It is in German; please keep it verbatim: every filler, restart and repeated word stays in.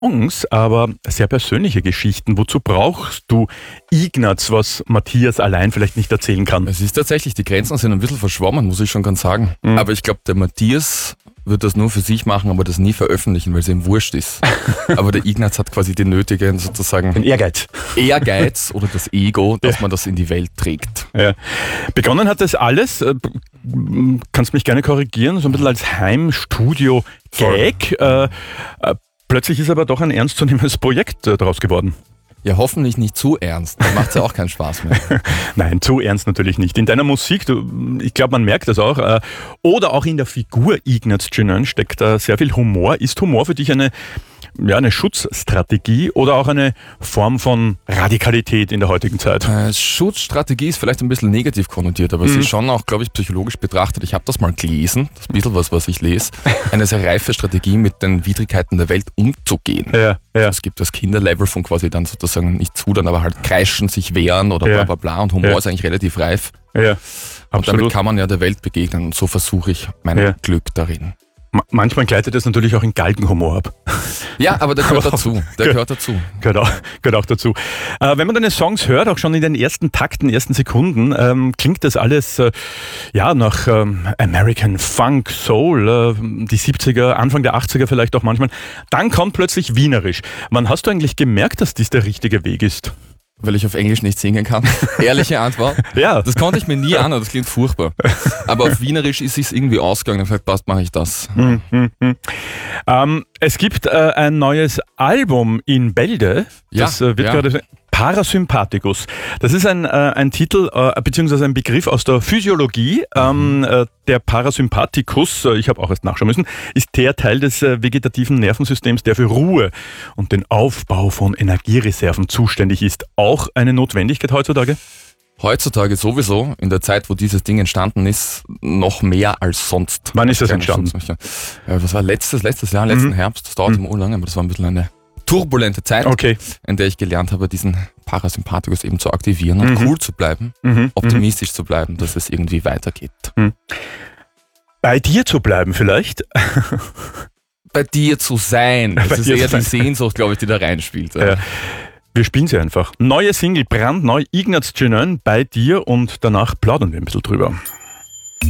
Songs, aber sehr persönliche Geschichten. Wozu brauchst du Ignaz, was Matthias allein vielleicht nicht erzählen kann? Es ist tatsächlich, die Grenzen sind ein bisschen verschwommen, muss ich schon ganz sagen. Mhm. Aber ich glaube, der Matthias wird das nur für sich machen, aber das nie veröffentlichen, weil es ihm wurscht ist. Aber der Ignaz hat quasi die nötige, sozusagen... Den Ehrgeiz. Ehrgeiz oder das Ego, dass ja. man das in die Welt trägt. Ja. Begonnen hat das alles, äh, kannst mich gerne korrigieren, so ein bisschen als Heimstudio-Gag. Äh, äh, plötzlich ist aber doch ein ernstzunehmendes Projekt äh, daraus geworden. Ja, hoffentlich nicht zu ernst, dann macht es ja auch keinen Spaß mehr. Nein, zu ernst natürlich nicht. In deiner Musik, du, ich glaube, man merkt das auch, äh, oder auch in der Figur Ignaz Dschinön steckt da sehr viel Humor. Ist Humor für dich eine, ja, eine Schutzstrategie oder auch eine Form von Radikalität in der heutigen Zeit? Äh, Schutzstrategie ist vielleicht ein bisschen negativ konnotiert, aber mhm. es ist schon auch, glaube ich, psychologisch betrachtet, ich habe das mal gelesen, das ist ein bisschen was, was ich lese, eine sehr reife Strategie, mit den Widrigkeiten der Welt umzugehen. Ja, ja. Es gibt das Kinderlevel von quasi dann sozusagen nicht zudern, aber halt kreischen, sich wehren oder ja. bla bla bla, und Humor ja. ist eigentlich relativ reif. Ja, und damit kann man ja der Welt begegnen, und so versuche ich mein ja. Glück darin. Manchmal gleitet es natürlich auch in Galgenhumor ab. Ja, aber der gehört dazu. Der gehört dazu. Gehört auch, gehört auch dazu. Äh, wenn man deine Songs hört, auch schon in den ersten Takten, ersten Sekunden, ähm, klingt das alles äh, ja nach ähm, American Funk, Soul, äh, die siebziger, Anfang der achtziger vielleicht auch manchmal. Dann kommt plötzlich Wienerisch. Wann hast du eigentlich gemerkt, dass dies der richtige Weg ist? Weil ich auf Englisch nicht singen kann. Ehrliche Antwort. Ja. Das konnte ich mir nie an, das klingt furchtbar. Aber auf Wienerisch ist es irgendwie ausgegangen. Vielleicht passt, mache ich das. Hm, hm, hm. Ähm, es gibt äh, ein neues Album in Bälde. Das ja, äh, wird ja. gerade Parasympathikus. Das ist ein, äh, ein Titel äh, beziehungsweise ein Begriff aus der Physiologie. Ähm, äh, der Parasympathikus, äh, ich habe auch erst nachschauen müssen, ist der Teil des äh, vegetativen Nervensystems, der für Ruhe und den Aufbau von Energiereserven zuständig ist. Auch eine Notwendigkeit heutzutage? Heutzutage sowieso, in der Zeit, wo dieses Ding entstanden ist, noch mehr als sonst. Wann ist das entstanden? Ja, was war letztes, letztes Jahr, letzten mhm. Herbst, das dauert mhm. immer lange, aber das war ein bisschen eine turbulente Zeit, okay. in der ich gelernt habe, diesen Parasympathikus eben zu aktivieren und mhm. cool zu bleiben, mhm. optimistisch mhm. zu bleiben, dass es irgendwie weitergeht. Mhm. Bei dir zu bleiben vielleicht? Bei dir zu sein. Das Bei ist dir eher die Sehnsucht, glaube ich, die da reinspielt. Ja. Wir spielen sie einfach. Neue Single, brandneu, Ignaz Dschinön, Bei dir, und danach plaudern wir ein bisschen drüber.